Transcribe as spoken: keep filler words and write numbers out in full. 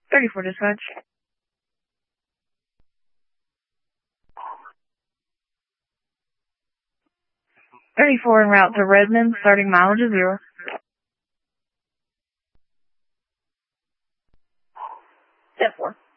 thirty-four dispatch. thirty-four en route to Redmond, starting mileage of zero. ten four.